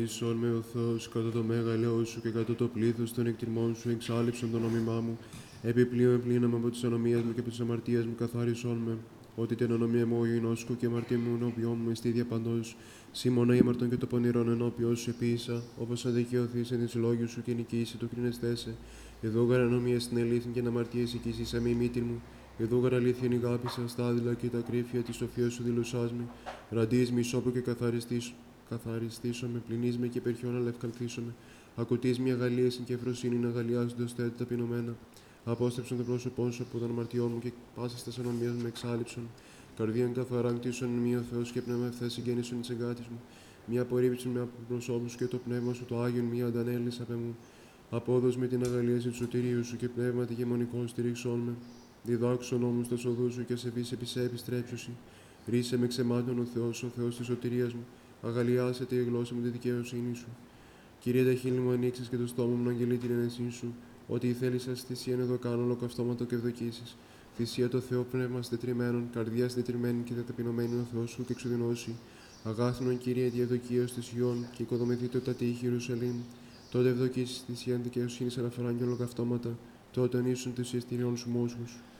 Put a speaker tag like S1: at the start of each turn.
S1: Ελέησον με ο Θεός κατά το μέγαλό σου και κατά το πλήθος των εκτιμών σου εξάλληψον το νόμιμά μου. Επιπλέον πλήναμε από τις ανομίες μου και από τις αμαρτίες μου καθάρισον με. Ότι την ανομία μου γινώσκω και αμαρτία μου ενώπιόν μου εστίδια παντός. Σίμωνα ήμαρτον και το πονηρόν ενώπιον σου επίησα, όπως αδικαιωθείς εν της λόγιου σου και νικήσει το κρίνεστέσε. Εδώ γαρ ανομία στην αλήθεια και αμαρτίες οικήσισαμε η μήτυρ μου. Εδώ γαρ αλήθεια νηγάπησα στα άδειλα και τα κρύφια τη σοφία σου δηλωσάς με. Ραντείς μη σώπου και καθαριστήσομαι, πληνείς και περχιόν αλλά ευκαλθήσομαι. Ακουτείς μια αγαλίαση και ευφροσύνη να αγαλιάζοντος τα έτη ταπεινωμένα. Απόστρεψον το πρόσωπό σου από τον αμαρτιών μου και πάσης τας ανομίας μου εξάλληψον. Καρδίαν καθαρά κτίσον εν μία ο Θεός και πνεύμα ευθές συγγέννησον εις εγκάτης μου. Μία απορρίψη με από προσώπου σου και το πνεύμα σου το Άγιον μία αντανέλης απ' εμού. Απόδος με την αγαλίαση του σωτηρίου σου και πνεύμα τη γεμονικών στηρίξον με. Διδάξον όμως τα οδού σου και ασεβείς επί σε επιστρέψουσι. Ρίσε με ξεμάτων ο Θεός της σωτηρίας μου. Αγαλιάσετε η γλώσσα μου τη δικαιοσύνη σου. Κύριε, τα χείλη μου ανοίξεις και το στόμα μου να αγγελεί την ενεσή σου. Ότι η θέλησα στη θυσία εδώ κάνω ολοκαυτώματο και ευδοκίσεις. Θυσία το Θεό πνεύμα στετριμένων, καρδιά στετριμένη και ταπεινωμένη ο Θεός σου και εξουδεινώσει. Αγάθινον Κύριε, τη ευδοκία της Υιών και οικοδομηθείτε τα τείχη Ιερουσαλήμ. Τότε ευδοκίσεις θυσία δικαιοσύνης αναφοράν και ολοκαυτώματα. Τότε ανήσουν τους εστιριών σου μόσχους.